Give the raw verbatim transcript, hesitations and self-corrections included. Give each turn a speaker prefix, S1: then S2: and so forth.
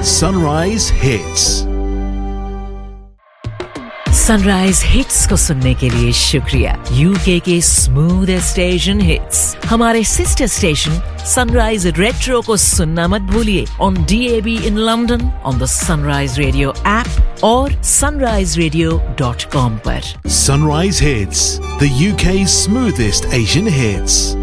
S1: Sunrise Hits.
S2: Sunrise hits को सुनने के लिए शुक्रिया। यूके के स्मूथेस्ट स्टेशन हिट्स हमारे सिस्टर स्टेशन सनराइज रेट्रो को सुनना मत भूलिए on D A B in London, on the sunrise radio app और sunrise radio dot com पर।
S1: Sunrise Hits, the U K's smoothest Asian hits.